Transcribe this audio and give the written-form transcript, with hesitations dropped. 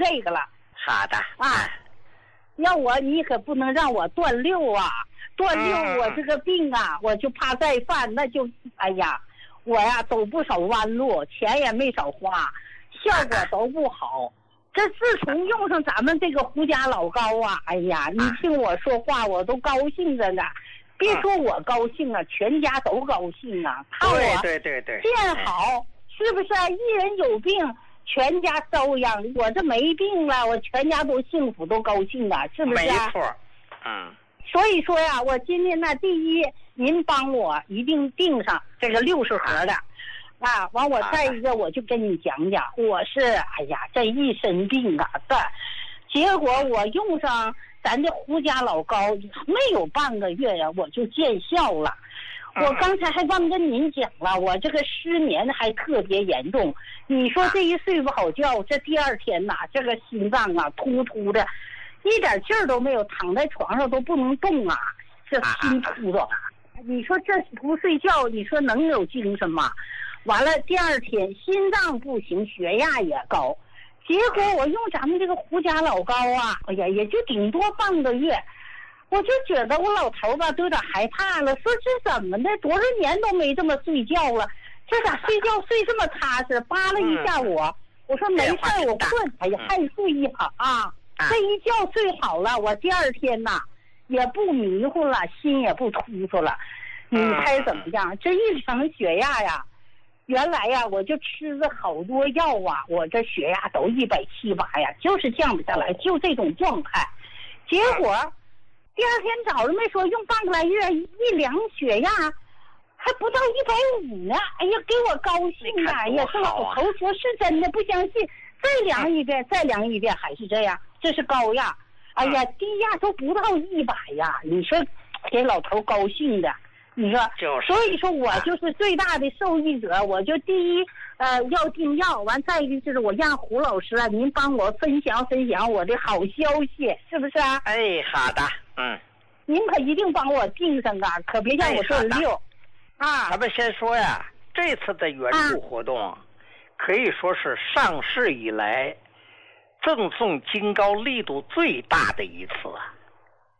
这个了。 好的啊，要你可不能让我断六啊！断六，我这个病啊，我就怕再犯，那就哎呀，我呀走不少弯路，钱也没少花，效果都不好。这自从用上咱们这个胡家老膏啊，哎呀，你听我说话，我都高兴着呢。别说我高兴啊，全家都高兴啊，看我对变好，是不是啊？一人有病，全家遭殃。我这没病了，我全家都幸福，都高兴啊，是不是啊？ 没错， 所以说呀，我今天呢，第一，您帮我一定订上这个60盒的，啊，完我再一个我就跟你讲讲，我是哎呀这一身病啊，结果我用上咱这胡家老膏没有半个月呀，我就见效了。我刚才还忘跟您讲了，我这个失眠还特别严重。你说这一睡不好觉，这第二天呐，这个心脏啊突突的。一点劲儿都没有，躺在床上都不能动啊，这心突着。你说这不睡觉，你说能有精神吗？完了第二天心脏不行，血压也高，结果我用咱们这个胡家老膏啊，哎呀，也就顶多半个月，我就觉得我老头吧都有点害怕了，说这怎么的，多少年都没这么睡觉了，这咋睡觉睡这么踏实？扒拉一下我说没事，我困，哎呀，还睡一会儿啊。这一觉睡好了，我第二天呐也不迷糊了，心也不突突了。你猜怎么样？这一量血压呀，原来呀我就吃了好多药啊，我这血压都170、180呀，就是降不下来，就这种状态。结果第二天早上没说用半个来月，一量血压还不到150呢。哎呀，给我高兴的！哎呀，这老头说是真的，不相信。再量一遍，再量一遍，还是这样，这是高压。哎呀，低压都不到100呀！你说给老头高兴的，你说，所以说我就是最大的受益者。我就第一，要订药，完再一个就是我让胡老师啊，您帮我分享我的好消息，是不是啊？ 哎，好的， 您可一定帮我订上啊，可别让我断六。啊， 咱们先说呀，这次的援助活动。可以说是上市以来赠送金膏力度最大的一次。